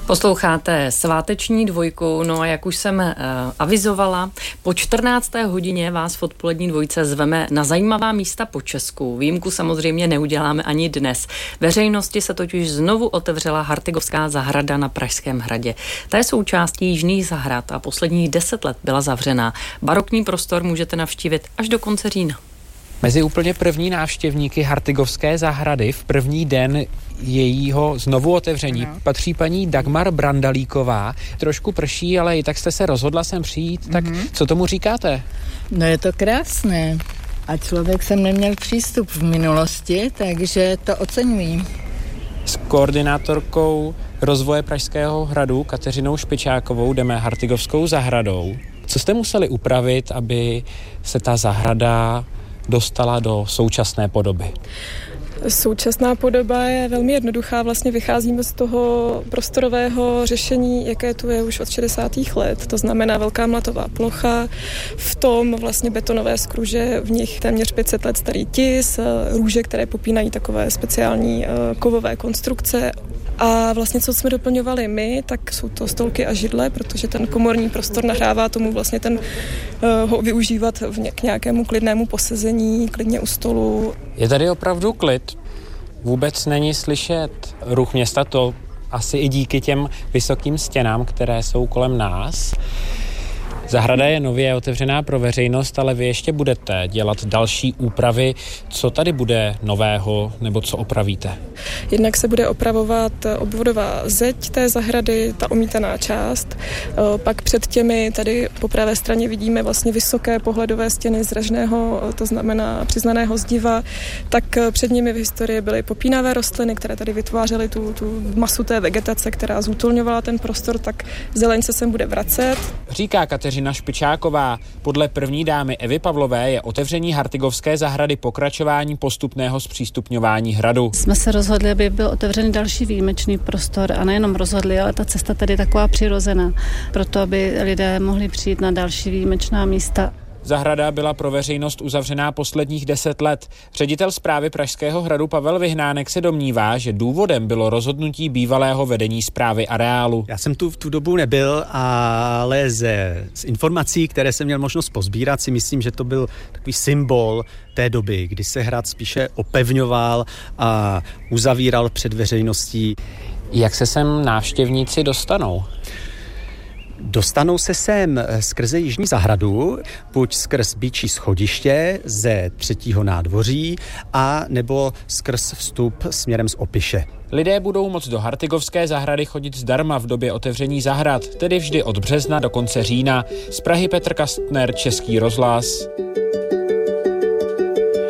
Posloucháte sváteční dvojku, no a jak už jsem avizovala, po 14. hodině vás v odpolední dvojce zveme na zajímavá místa po Česku. Výjimku samozřejmě neuděláme ani dnes. Veřejnosti se totiž znovu otevřela Hartygovská zahrada na Pražském hradě. Ta je součástí jižních zahrad a posledních 10 let byla zavřená. Barokní prostor můžete navštívit až do konce října. Mezi úplně první návštěvníky Hartygovské zahrady v první den jejího znovu otevření patří paní Dagmar Brandalíková. Trošku prší, ale i tak jste se rozhodla sem přijít, tak co tomu říkáte? No je to krásné a člověk sem neměl přístup v minulosti, takže to oceňuji. S koordinátorkou rozvoje Pražského hradu Kateřinou Špičákovou jdeme Hartygovskou zahradou. Co jste museli upravit, aby se ta zahrada dostala do současné podoby? Současná podoba je velmi jednoduchá, vlastně vycházíme z toho prostorového řešení, jaké tu je už od 60. let, to znamená velká mlatová plocha, v tom vlastně betonové skruže, v nich téměř 500 let starý tis, růže, které popínají takové speciální kovové konstrukce. A vlastně, co jsme doplňovali my, tak jsou to stolky a židle, protože ten komorní prostor nahrává tomu vlastně ho využívat k nějakému klidnému posezení, klidně u stolu. Je tady opravdu klid. Vůbec není slyšet ruch města, to asi i díky těm vysokým stěnám, které jsou kolem nás. Zahrada je nově otevřená pro veřejnost, ale vy ještě budete dělat další úpravy. Co tady bude nového, nebo co opravíte? Jednak se bude opravovat obvodová zeď té zahrady, ta omítaná část. Pak před těmi, tady po pravé straně vidíme vlastně vysoké pohledové stěny z ražného, to znamená přiznaného zdiva. Tak před nimi v historii byly popínavé rostliny, které tady vytvářely tu masu té vegetace, která zútulňovala ten prostor, tak zeleň se sem bude vracet. Říká Kateřina Špičáková. Podle první dámy Evy Pavlové je otevření Hartygovské zahrady pokračování postupného zpřístupňování hradu. Jsme se rozhodli, aby byl otevřený další výjimečný prostor a nejenom rozhodli, ale ta cesta tady je taková přirozená, proto aby lidé mohli přijít na další výjimečná místa. Zahrada byla pro veřejnost uzavřená posledních 10 let. Ředitel správy Pražského hradu Pavel Vyhnánek se domnívá, že důvodem bylo rozhodnutí bývalého vedení správy areálu. Já jsem tu v tu dobu nebyl, ale z informací, které jsem měl možnost pozbírat, si myslím, že to byl takový symbol té doby, kdy se hrad spíše opevňoval a uzavíral před veřejností. Jak se sem návštěvníci dostanou? Dostanou se sem skrze Jižní zahradu, buď skrz býčí schodiště ze 3. nádvoří a nebo skrz vstup směrem z Opiše. Lidé budou moct do Hartygovské zahrady chodit zdarma v době otevření zahrad, tedy vždy od března do konce října. Z Prahy Petr Kastner, Český rozhlas.